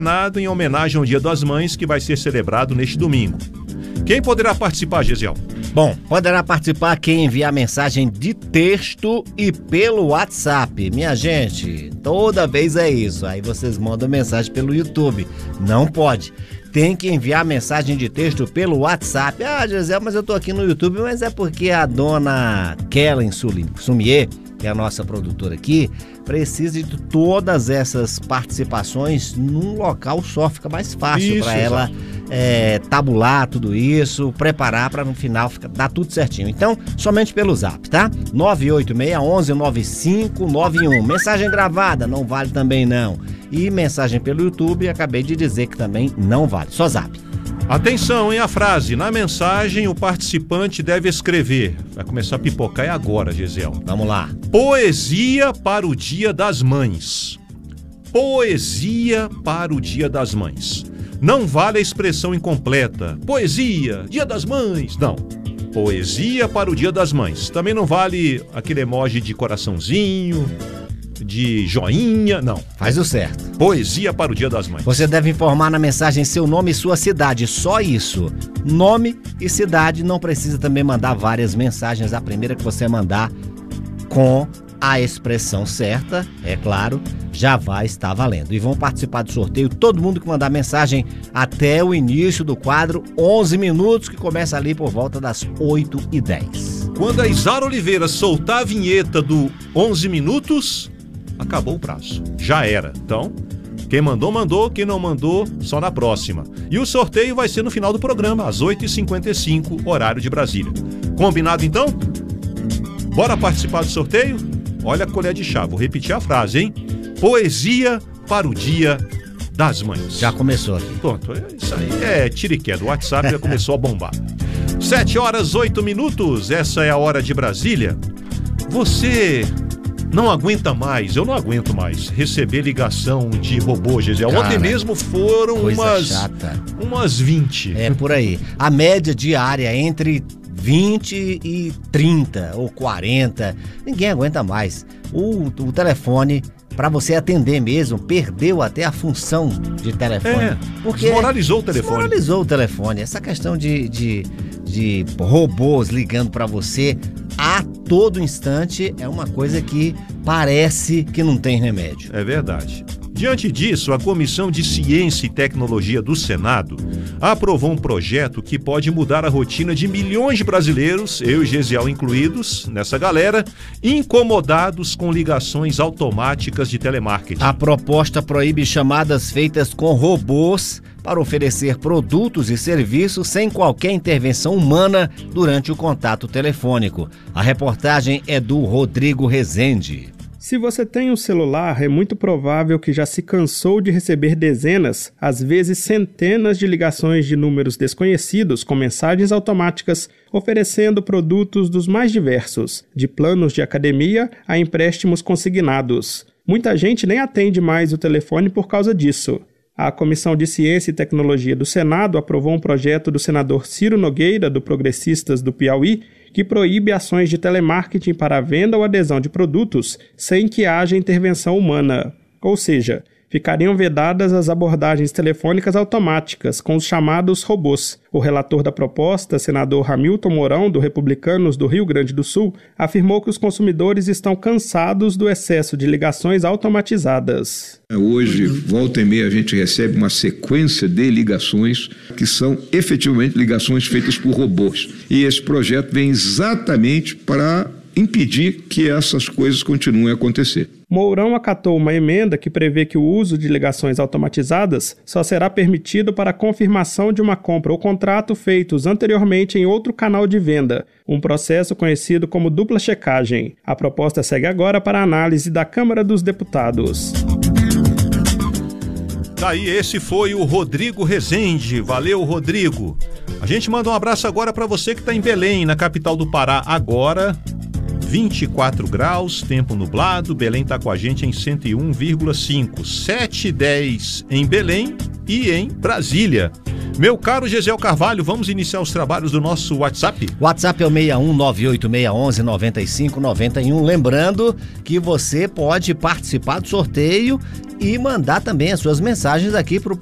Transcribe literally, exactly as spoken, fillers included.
em homenagem ao Dia das Mães, que vai ser celebrado neste domingo. Quem poderá participar, Gesiel? Bom, poderá participar quem enviar mensagem de texto e pelo WhatsApp. Minha gente, toda vez é isso. Aí vocês mandam mensagem pelo YouTube. Não pode. Tem que enviar mensagem de texto pelo WhatsApp. Ah, Gesiel, mas eu tô aqui no YouTube. Mas é porque a dona Kellen Sumier, que é a nossa produtora aqui, precisa de todas essas participações num local só. Fica mais fácil para ela é, tabular tudo isso, preparar para no final ficar, dar tudo certinho. Então, somente pelo Zap, tá? nove oito seis, um um, nove cinco nove um. Mensagem gravada não vale também não. E mensagem pelo YouTube, acabei de dizer que também não vale. Só Zap. Atenção, hein, a frase. Na mensagem, o participante deve escrever. Vai começar a pipocar, é agora, Gesiel. Vamos lá. Poesia para o Dia das Mães. Poesia para o Dia das Mães. Não vale a expressão incompleta. Poesia, Dia das Mães. Não. Poesia para o Dia das Mães. Também não vale aquele emoji de coraçãozinho, de joinha, não. Faz o certo. Poesia para o Dia das Mães. Você deve informar na mensagem seu nome e sua cidade, só isso. Nome e cidade, não precisa também mandar várias mensagens. A primeira que você mandar com a expressão certa, é claro, já vai estar valendo. E vão participar do sorteio todo mundo que mandar mensagem até o início do quadro, onze minutos, que começa ali por volta das oito e dez. Quando a Isara Oliveira soltar a vinheta do onze minutos, acabou o prazo. Já era. Então, quem mandou, mandou. Quem não mandou, só na próxima. E o sorteio vai ser no final do programa, às oito e cinquenta e cinco, horário de Brasília. Combinado, então? Bora participar do sorteio? Olha a colher de chá. Vou repetir a frase, hein? Poesia para o Dia das Mães. Já começou aqui. Pronto. Isso aí é tiriqué do WhatsApp, já começou a bombar. sete horas, oito minutos. Essa é a hora de Brasília. Você não aguenta mais, eu não aguento mais receber ligação de robô, Gesiel. Ontem mesmo foram umas, chata. umas vinte. É por aí. A média diária entre vinte e trinta ou quarenta. Ninguém aguenta mais. O, o telefone, para você atender mesmo, perdeu até a função de telefone. É, porque desmoralizou o telefone. Desmoralizou o telefone. Essa questão de, de, de robôs ligando para você a todo instante é uma coisa que parece que não tem remédio. É verdade. Diante disso, a Comissão de Ciência e Tecnologia do Senado aprovou um projeto que pode mudar a rotina de milhões de brasileiros, eu e Gesiel incluídos, nessa galera, incomodados com ligações automáticas de telemarketing. A proposta proíbe chamadas feitas com robôs para oferecer produtos e serviços sem qualquer intervenção humana durante o contato telefônico. A reportagem é do Rodrigo Rezende. Se você tem um celular, é muito provável que já se cansou de receber dezenas, às vezes centenas de ligações de números desconhecidos com mensagens automáticas oferecendo produtos dos mais diversos, de planos de academia a empréstimos consignados. Muita gente nem atende mais o telefone por causa disso. A Comissão de Ciência e Tecnologia do Senado aprovou um projeto do senador Ciro Nogueira, do Progressistas do Piauí, que proíbe ações de telemarketing para a venda ou adesão de produtos sem que haja intervenção humana. Ou seja, ficariam vedadas as abordagens telefônicas automáticas com os chamados robôs. O relator da proposta, senador Hamilton Mourão, do Republicanos do Rio Grande do Sul, afirmou que os consumidores estão cansados do excesso de ligações automatizadas. Hoje, volta e meia, a gente recebe uma sequência de ligações que são efetivamente ligações feitas por robôs. E esse projeto vem exatamente para impedir que essas coisas continuem a acontecer. Mourão acatou uma emenda que prevê que o uso de ligações automatizadas só será permitido para a confirmação de uma compra ou contrato feitos anteriormente em outro canal de venda, um processo conhecido como dupla checagem. A proposta segue agora para a análise da Câmara dos Deputados. Daí, esse foi o Rodrigo Rezende. Valeu, Rodrigo. A gente manda um abraço agora para você que está em Belém, na capital do Pará, agora vinte e quatro graus, tempo nublado. Belém está com a gente em cento e um vírgula cinco, sete e dez em Belém e em Brasília. Meu caro Gesiel Carvalho, vamos iniciar os trabalhos do nosso WhatsApp? WhatsApp é o seis um nove oito seis um um nove cinco nove um. Lembrando que você pode participar do sorteio e mandar também as suas mensagens aqui pro